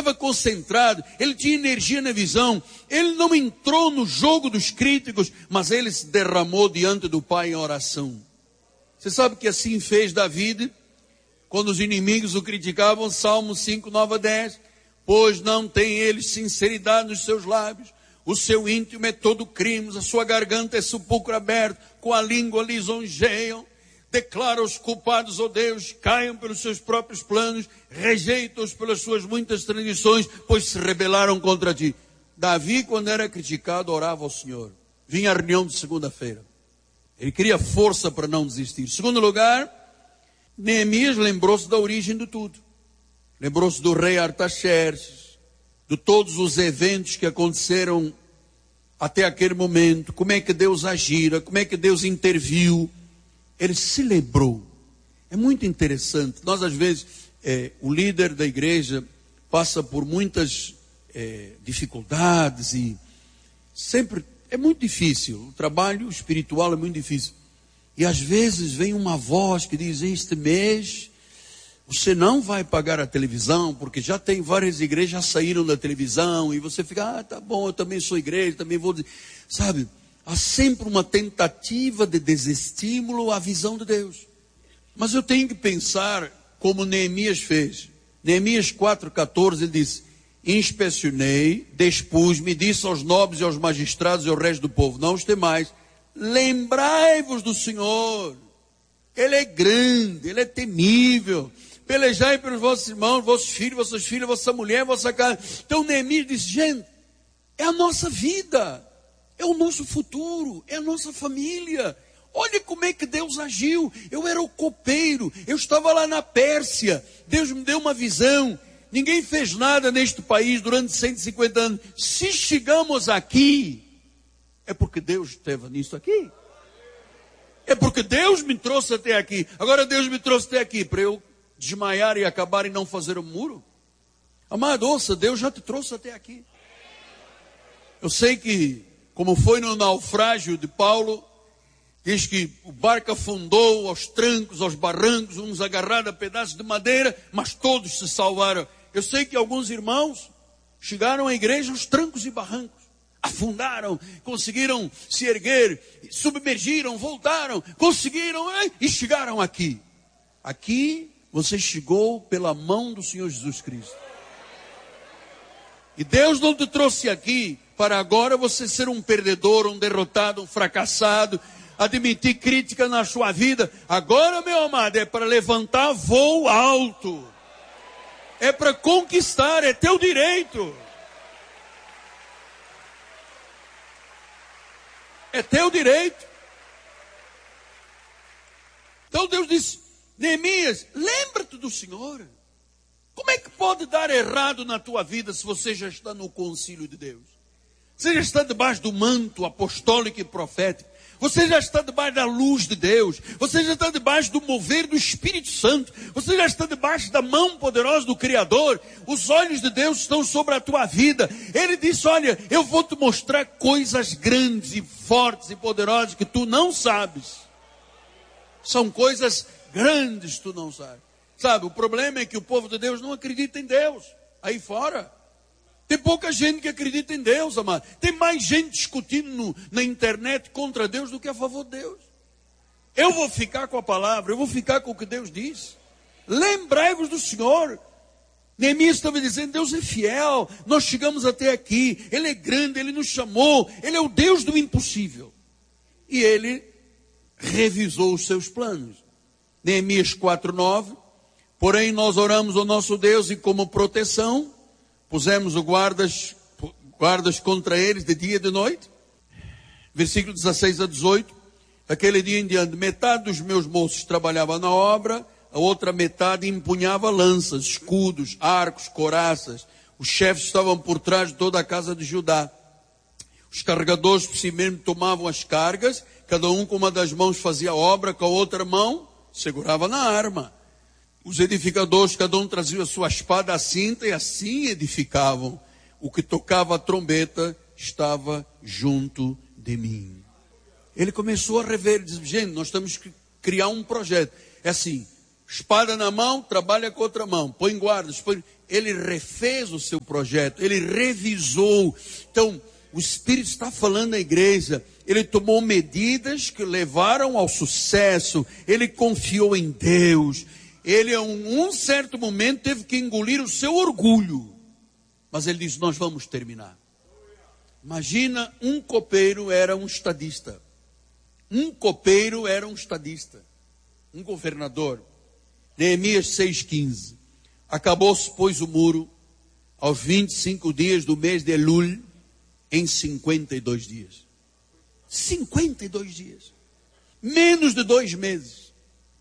estava concentrado, ele tinha energia na visão, ele não entrou no jogo dos críticos, mas ele se derramou diante do Pai em oração. Você sabe que assim fez Davi, quando os inimigos o criticavam, Salmo 5, 9 a 10, pois não tem eles sinceridade nos seus lábios, o seu íntimo é todo crime, a sua garganta é sepulcro aberto, com a língua lisonjeiam, declara os culpados, ó Deus, caiam pelos seus próprios planos, rejeitam-os pelas suas muitas tradições, pois se rebelaram contra ti. Davi, quando era criticado, orava ao Senhor. Vinha à reunião de segunda-feira. Ele queria força para não desistir. Em segundo lugar, Neemias lembrou-se da origem de tudo. Lembrou-se do rei Artaxerxes, de todos os eventos que aconteceram até aquele momento, como é que Deus agira, como é que Deus interviu. Ele se lembrou. É muito interessante. Nós, às vezes, o líder da igreja passa por muitas dificuldades e sempre é muito difícil. O trabalho espiritual é muito difícil. E às vezes vem uma voz que diz: este mês você não vai pagar a televisão, porque já tem várias igrejas já saíram da televisão, e você fica: tá bom, eu também sou igreja, também vou... Sabe, há sempre uma tentativa de desestímulo à visão de Deus. Mas eu tenho que pensar como Neemias fez. Neemias 4,14, ele diz: inspecionei, despus-me, disse aos nobres e aos magistrados e ao resto do povo: não os temais, lembrai-vos do Senhor, Ele é grande, Ele é temível, pelejai pelos vossos irmãos, vossos filhos, vossas filhas, vossa mulher, vossa casa. Então Neemias disse: gente, é a nossa vida, é o nosso futuro, é a nossa família. Olha como é que Deus agiu. Eu era o copeiro, eu estava lá na Pérsia, Deus me deu uma visão. Ninguém fez nada neste país durante 150 anos. Se chegamos aqui, é porque Deus esteve nisso aqui. É porque Deus me trouxe até aqui. Agora Deus me trouxe até aqui para eu desmaiar e acabar e não fazer o muro? Amado, ouça, Deus já te trouxe até aqui. Eu sei que, como foi no naufrágio de Paulo, diz que o barco afundou aos trancos, aos barrancos, uns agarrados a pedaços de madeira, mas todos se salvaram. Eu sei que alguns irmãos chegaram à igreja aos trancos e barrancos, afundaram, conseguiram se erguer, submergiram, voltaram, conseguiram e chegaram aqui. Aqui você chegou pela mão do Senhor Jesus Cristo. E Deus não te trouxe aqui para agora você ser um perdedor, um derrotado, um fracassado, admitir crítica na sua vida. Agora, meu amado, é para levantar voo alto. É para conquistar, é teu direito. É teu direito. Então Deus disse: Neemias, lembra-te do Senhor. Como é que pode dar errado na tua vida se você já está no concílio de Deus? Você já está debaixo do manto apostólico e profético. Você já está debaixo da luz de Deus. Você já está debaixo do mover do Espírito Santo. Você já está debaixo da mão poderosa do Criador. Os olhos de Deus estão sobre a tua vida. Ele disse: olha, eu vou te mostrar coisas grandes e fortes e poderosas que tu não sabes. São coisas grandes que tu não sabes. Sabe, o problema é que o povo de Deus não acredita em Deus. Aí fora. Tem pouca gente que acredita em Deus, amado. Tem mais gente discutindo na internet contra Deus do que a favor de Deus. Eu vou ficar com a palavra, eu vou ficar com o que Deus diz. Lembrai-vos do Senhor. Neemias estava dizendo: Deus é fiel, nós chegamos até aqui, Ele é grande, Ele nos chamou, Ele é o Deus do impossível. E Ele revisou os seus planos. Neemias 4:9, porém nós oramos ao nosso Deus e como proteção, pusemos guardas contra eles de dia e de noite. Versículo 16 a 18. Daquele dia em diante, metade dos meus moços trabalhava na obra, a outra metade empunhava lanças, escudos, arcos, coraças. Os chefes estavam por trás de toda a casa de Judá. Os carregadores por si mesmos tomavam as cargas, cada um com uma das mãos fazia a obra, com a outra mão segurava na arma. Os edificadores, cada um trazia a sua espada à cinta e assim edificavam. O que tocava a trombeta estava junto de mim. Ele começou a rever, disse: gente, nós temos que criar um projeto. É assim, Espada na mão, trabalha com outra mão. Põe guardas. Ele refez o seu projeto. Ele revisou. Então, o Espírito está falando à igreja. Ele tomou medidas que levaram ao sucesso. Ele confiou em Deus. Ele, em um certo momento, teve que engolir o seu orgulho. Mas ele diz, nós vamos terminar. Imagina, um copeiro era um estadista. Um copeiro era um estadista. Um governador. Neemias 6,15. Acabou-se, pois, o muro aos 25 dias do mês de Elul, em 52 dias. 52 dias. Menos de 2 meses.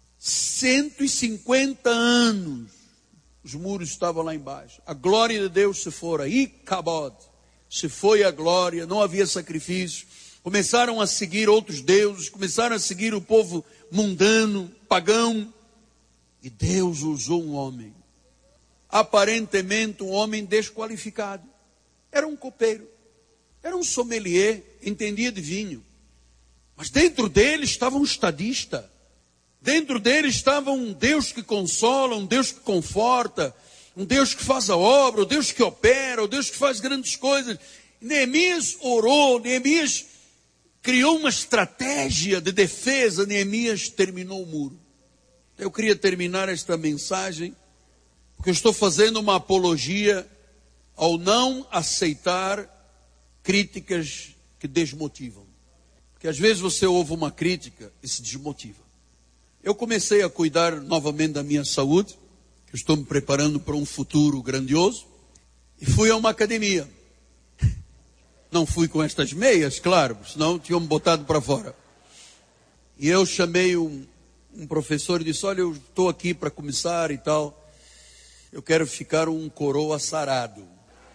150 anos. Os muros estavam lá embaixo. A glória de Deus se fora. Icabod. Se foi a glória, não havia sacrifício. Começaram a seguir outros deuses. Começaram a seguir o povo mundano, pagão. E Deus usou um homem, aparentemente um homem desqualificado. Era um copeiro, era um sommelier, entendia de vinho. Mas dentro dele estava um estadista. Dentro dele estava um Deus que consola, um Deus que conforta, um Deus que faz a obra, um Deus que opera, um Deus que faz grandes coisas. Neemias orou, Neemias criou uma estratégia de defesa, Neemias terminou o muro. Eu queria terminar esta mensagem, porque eu estou fazendo uma apologia ao não aceitar críticas que desmotivam. Porque às vezes você ouve uma crítica e se desmotiva. Eu comecei a cuidar novamente da minha saúde, que eu estou me preparando para um futuro grandioso, e fui a uma academia. Não fui com estas meias, claro, senão tinham me botado para fora. E eu chamei um professor e disse, olha, eu estou aqui para começar e tal, eu quero ficar um coroa sarado.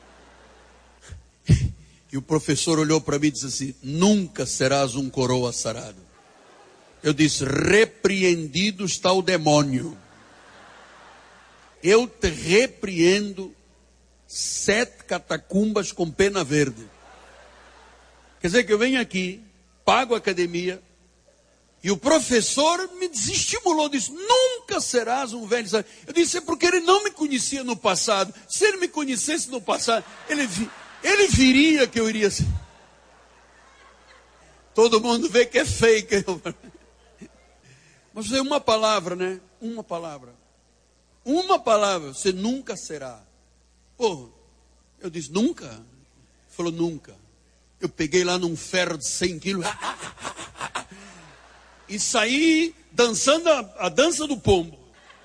E o professor olhou para mim e disse assim, nunca serás um coroa sarado. Eu disse, repreendido está o demônio. Eu te repreendo 7 catacumbas com pena verde. Quer dizer que eu venho aqui, pago a academia, e o professor me desestimulou, disse, nunca serás um velho sábio. Eu disse, é porque ele não me conhecia no passado. Se ele me conhecesse no passado, ele viria que eu iria ser. Todo mundo vê que é fake. Mas é uma palavra, né? Uma palavra. Uma palavra, você nunca será. Pô, eu disse, nunca? Ele falou, nunca. Eu peguei lá num ferro de 100 quilos. E saí dançando a dança do pombo.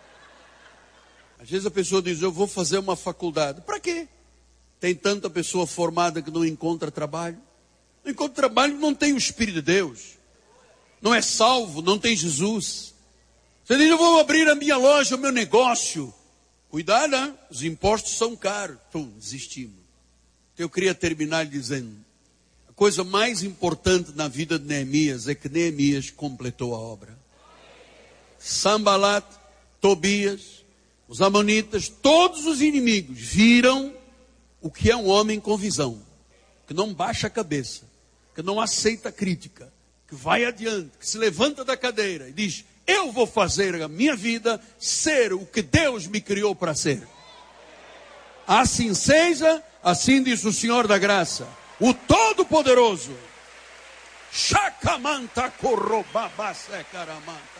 Às vezes a pessoa diz, eu vou fazer uma faculdade. Para quê? Tem tanta pessoa formada que não encontra trabalho. Não encontra trabalho, não tem o Espírito de Deus. Não é salvo, não tem Jesus. Você diz, eu vou abrir a minha loja, o meu negócio. Cuidado, né? Os impostos são caros. Pum, desistimos. Então eu queria terminar dizendo, a coisa mais importante na vida de Neemias é que Neemias completou a obra. Sanbalat, Tobias, os amonitas, todos os inimigos viram o que é um homem com visão, que não baixa a cabeça, que não aceita crítica, que vai adiante, que se levanta da cadeira e diz, eu vou fazer a minha vida ser o que Deus me criou para ser. Assim seja, assim diz o Senhor da graça, o Todo-Poderoso. Chacamanta corrobabase caramanta.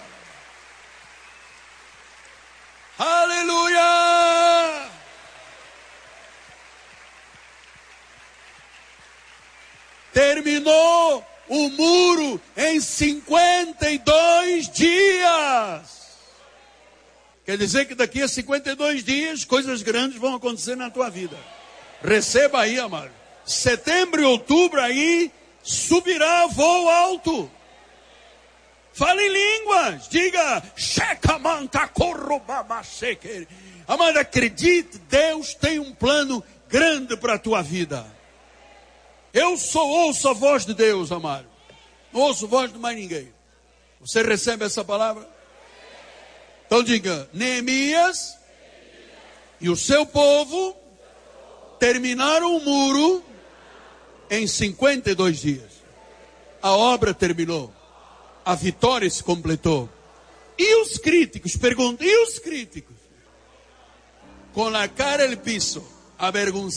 Aleluia! Terminou o muro em 52 dias. Quer dizer que daqui a 52 dias, coisas grandes vão acontecer na tua vida. Receba aí, amado. Setembro e outubro aí, subirá voo alto. Fale em línguas. Diga, Shecamanta corrobabaseker. Amado, acredite, Deus tem um plano grande para a tua vida. Eu só ouço a voz de Deus, amado. Não ouço a voz de mais ninguém. Você recebe essa palavra? Então diga, Neemias e o seu povo terminaram o muro em 52 dias. A obra terminou. A vitória se completou. E os críticos? Pergunto, e os críticos? Com a cara no piso, avergonzados.